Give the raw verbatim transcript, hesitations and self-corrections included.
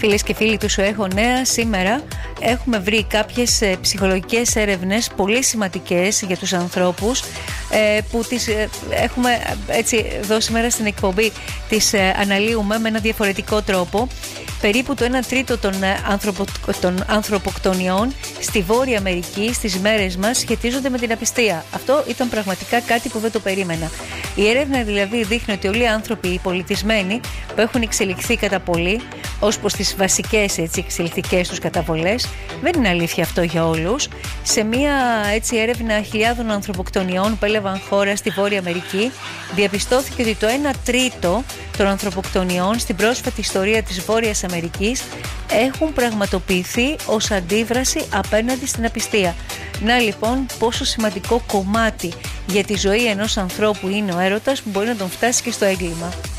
Φίλες και φίλοι του Σου Έχω Νέα, σήμερα έχουμε βρει κάποιες ε, ψυχολογικές έρευνες πολύ σημαντικές για τους ανθρώπους ε, που τις ε, έχουμε έτσι εδώ σήμερα στην εκπομπή, τις ε, αναλύουμε με ένα διαφορετικό τρόπο. Περίπου το ένα τρίτο των, ανθρωπο, των ανθρωποκτονιών στη Βόρεια Αμερική στις μέρες μας σχετίζονται με την απιστία. Αυτό ήταν πραγματικά κάτι που δεν το περίμενα. Η έρευνα δηλαδή δείχνει ότι όλοι οι άνθρωποι οι πολιτισμένοι που έχουν εξελιχθεί κατά πολύ ως προς τις βασικές έτσι, εξελιχτικές τους καταβολές, δεν είναι αλήθεια αυτό για όλους. Σε μια έτσι, έρευνα χιλιάδων ανθρωποκτονιών που έλαβαν χώρα στη Βόρεια Αμερική, διαπιστώθηκε ότι το ένα τρίτο των ανθρωποκτονιών στην πρόσφατη ιστορία της Βόρειας Αμερικής έχουν πραγματοποιηθεί ως αντίδραση απέναντι στην απιστία. Να λοιπόν πόσο σημαντικό κομμάτι για τη ζωή ενός ανθρώπου είναι ο έρωτας που μπορεί να τον φτάσει και στο έγκλημα.